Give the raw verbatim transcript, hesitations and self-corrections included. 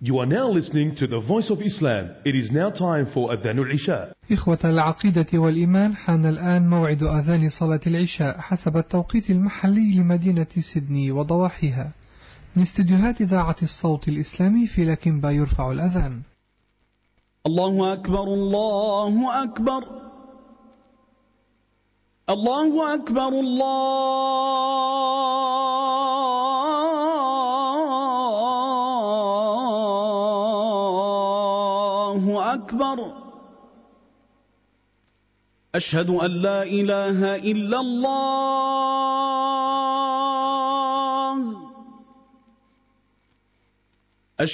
You are now listening to the Voice of Islam. It is now time for Adhan al-Isha. إخوة العقيدة والإيمان، حان الآن موعد أذان صلاة العشاء حسب التوقيت المحلي لمدينة سيدني وضواحيها. من استديوهات إذاعة الصوت الإسلامي في لكنبا يرفع الأذان. الله أكبر الله أكبر الله أكبر الله أكبر. أشهد أن لا إله إلا الله